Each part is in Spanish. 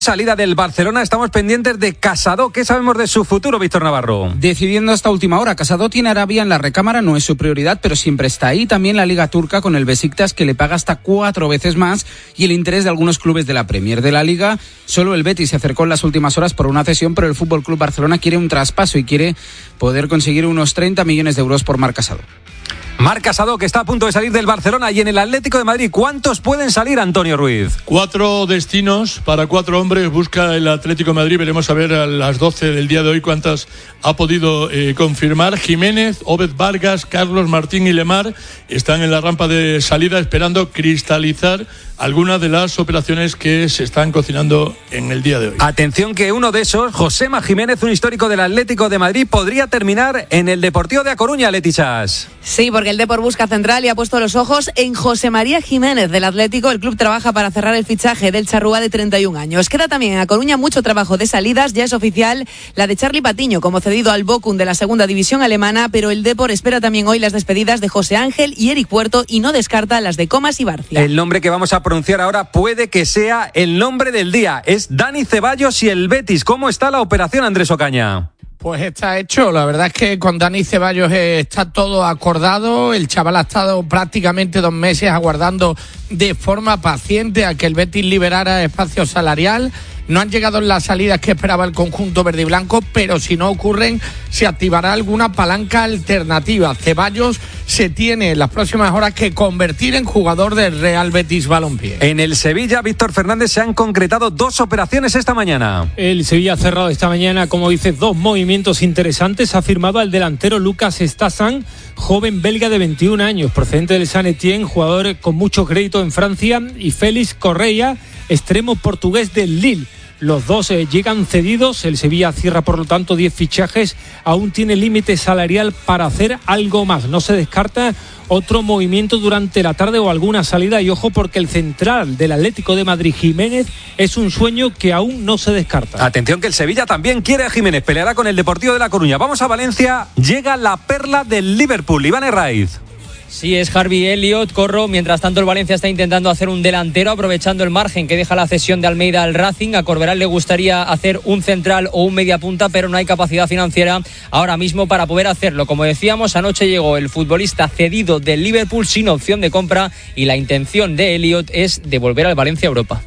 Salida del Barcelona, estamos pendientes de Casado. ¿Qué sabemos de su futuro, Víctor Navarro? Decidiendo hasta última hora, Casado tiene Arabia en la recámara, no es su prioridad, pero siempre está ahí. También la Liga Turca con el Besiktas, que le paga hasta 4 veces más, y el interés de algunos clubes de la Premier. De la Liga, solo el Betis se acercó en las últimas horas por una cesión, pero el FC Barcelona quiere un traspaso y quiere poder conseguir unos 30 millones de euros por Marc Casado. Marc Casado, que está a punto de salir del Barcelona. Y en el Atlético de Madrid, ¿cuántos pueden salir, Antonio Ruiz? 4 destinos para 4 hombres busca el Atlético de Madrid. Veremos a ver a las 12 del día de hoy cuántas ha podido confirmar. Jiménez, Óvez Vargas, Carlos Martín y Lemar están en la rampa de salida esperando cristalizar algunas de las operaciones que se están cocinando en el día de hoy. Atención, que uno de esos, Josema Jiménez, un histórico del Atlético de Madrid, podría terminar en el Deportivo de A Coruña, Letichas. Sí, porque el Depor busca central y ha puesto los ojos en José María Jiménez del Atlético. El club trabaja para cerrar el fichaje del charrúa de 31 años. Queda también en A Coruña mucho trabajo de salidas. Ya es oficial la de Charly Patiño como cedido al Bochum de la segunda división alemana, pero el Depor espera también hoy las despedidas de José Ángel y Eric Puerto y no descarta las de Comas y Barcia. El nombre que vamos a pronunciar ahora puede que sea el nombre del día. Es Dani Ceballos y el Betis. ¿Cómo está la operación, Andrés Ocaña? Pues está hecho, la verdad es que con Dani Ceballos está todo acordado, el chaval ha estado prácticamente 2 meses aguardando de forma paciente a que el Betis liberara espacio salarial. No han llegado las salidas que esperaba el conjunto verde y blanco, pero si no ocurren, se activará alguna palanca alternativa. Ceballos se tiene en las próximas horas que convertir en jugador del Real Betis Balompié. En el Sevilla, Víctor Fernández, se han concretado 2 operaciones esta mañana. El Sevilla ha cerrado esta mañana, como dices, 2 movimientos interesantes. Ha firmado al delantero Lucas Stasan, joven belga de 21 años, procedente del Saint-Étienne, jugador con mucho crédito en Francia, y Félix Correia, extremo portugués del Lille. Los dos llegan cedidos. El Sevilla cierra, por lo tanto, 10 fichajes. Aún tiene límite salarial para hacer algo más. No se descarta otro movimiento durante la tarde o alguna salida. Y ojo, porque el central del Atlético de Madrid, Jiménez, es un sueño que aún no se descarta. Atención, que el Sevilla también quiere a Jiménez. Peleará con el Deportivo de La Coruña. Vamos a Valencia. Llega la perla del Liverpool, Iván Herraiz. Sí, es Harvey Elliott, Corro. Mientras tanto, el Valencia está intentando hacer un delantero, aprovechando el margen que deja la cesión de Almeida al Racing. A Corberán le gustaría hacer un central o un mediapunta, pero no hay capacidad financiera ahora mismo para poder hacerlo. Como decíamos, anoche llegó el futbolista cedido del Liverpool sin opción de compra, y la intención de Elliott es devolver al Valencia a Europa.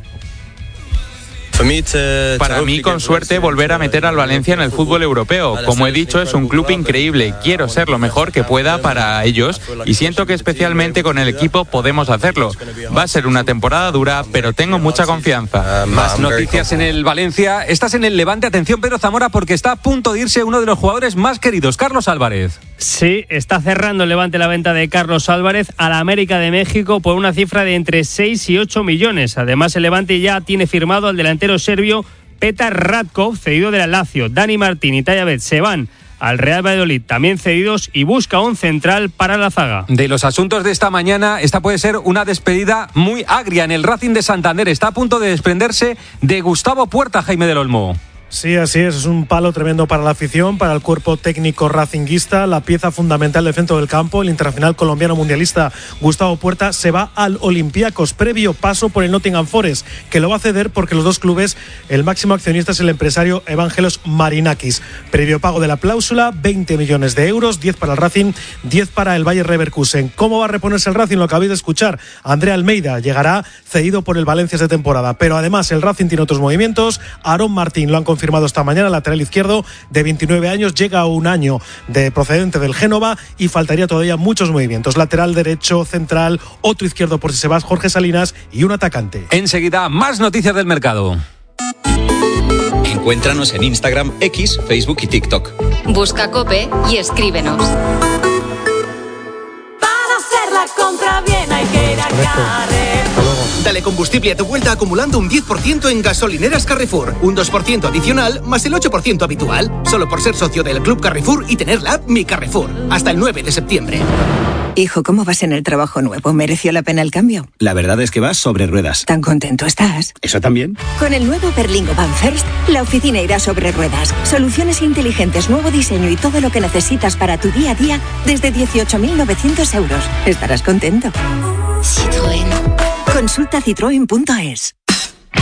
Para mí, con suerte, volver a meter al Valencia en el fútbol europeo. Como he dicho, es un club increíble. Quiero ser lo mejor que pueda para ellos y siento que especialmente con el equipo podemos hacerlo. Va a ser una temporada dura, pero tengo mucha confianza. Más noticias en el Valencia. Estás en el Levante. Atención, Pedro Zamora, porque está a punto de irse uno de los jugadores más queridos, Carlos Álvarez. Sí, está cerrando el Levante la venta de Carlos Álvarez a la América de México por una cifra de entre 6 y 8 millones. Además, el Levante ya tiene firmado al delantero serbio Petar Ratkov, cedido de la Lazio. Dani Martín y Tayabet se van al Real Valladolid, también cedidos, y busca un central para la zaga. De los asuntos de esta mañana, esta puede ser una despedida muy agria en el Racing de Santander. Está a punto de desprenderse de Gustavo Puerta, Jaime del Olmo. Sí, así es un palo tremendo para la afición, para el cuerpo técnico racinguista, la pieza fundamental del centro del campo. El internacional colombiano mundialista Gustavo Puerta se va al Olympiacos, previo paso por el Nottingham Forest, que lo va a ceder porque los dos clubes, el máximo accionista es el empresario Evangelos Marinakis. Previo pago de la cláusula, 20 millones de euros, 10 para el Racing, 10 para el Bayer Leverkusen. ¿Cómo va a reponerse el Racing? Lo acabáis de escuchar. Andrea Almeida llegará cedido por el Valencia esta temporada, pero además el Racing tiene otros movimientos. Aarón Martín lo han confirmado esta mañana, lateral izquierdo de 29 años, llega a un año de procedente del Génova y faltaría todavía muchos movimientos. Lateral derecho, central, otro izquierdo por si se va, Jorge Salinas, y un atacante. Enseguida, más noticias del mercado. Encuéntranos en Instagram, X, Facebook y TikTok. Busca COPE y escríbenos. Para hacer la compra bien hay que ir a Carrefour. Dale combustible a tu vuelta acumulando un 10% en gasolineras Carrefour. Un 2% adicional más el 8% habitual. Solo por ser socio del Club Carrefour y tener la app Mi Carrefour. Hasta el 9 de septiembre. Hijo, ¿cómo vas en el trabajo nuevo? ¿Mereció la pena el cambio? La verdad es que vas sobre ruedas. ¿Tan contento estás? ¿Eso también? Con el nuevo Berlingo Van First, la oficina irá sobre ruedas. Soluciones inteligentes, nuevo diseño y todo lo que necesitas para tu día a día desde 18.900 euros. Estarás contento. Citroën. Consulta citroen.es.